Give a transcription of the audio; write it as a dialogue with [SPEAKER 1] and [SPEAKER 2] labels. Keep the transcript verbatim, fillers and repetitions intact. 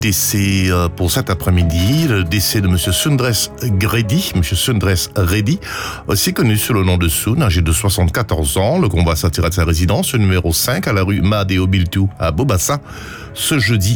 [SPEAKER 1] Décès euh, pour cet après-midi, le décès de M. Sundres Reddy, M. Sundres Reddy, aussi connu sous le nom de Sun, âgé de soixante-quatorze ans. Le combat s'attira de sa résidence, numéro cinq, à la rue Madeo Biltou, à Bobassa, ce jeudi